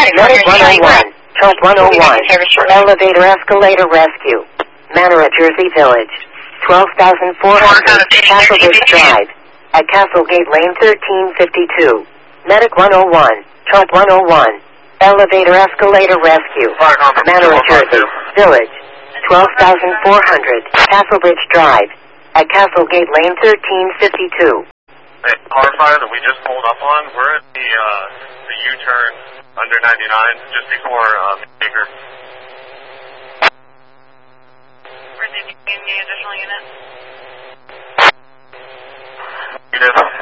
Medic 101, Trunk 101, elevator escalator rescue. Manor at Jersey Village, 12,400 Castlegate Drive, at Castlegate Lane 1352. Medic 101, Trunk 101, elevator escalator rescue. Manor at Jersey Village, 12,400 Castlegate Drive, at Castlegate Lane 1352. Hey, car fire that we just pulled up on, we're at the U-turn under 99, just before Baker. Where's the additional unit? Unit.